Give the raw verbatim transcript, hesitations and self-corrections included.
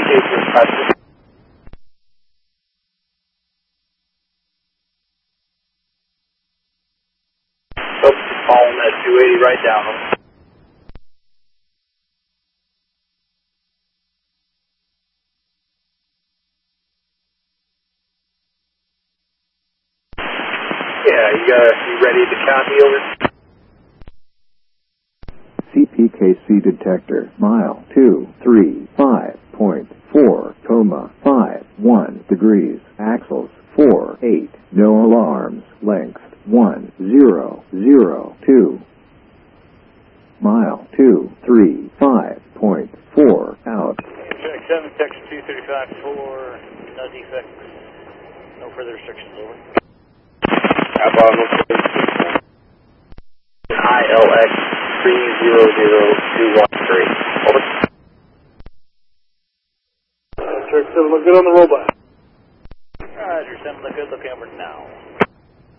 Following that two eighty right down. Yeah, you got you ready to count me over? C P K C detector, mile two three five point four, coma five one degrees, axles four eight, no alarms, length one zero zero two. Mile two three five point four out. Check seven, section two thirty-five four, no defects, no further restrictions, over. I L X three zero zero two one three. Over. Uh, check seven, look good on the robot. Roger, seven, look good, look hammered now.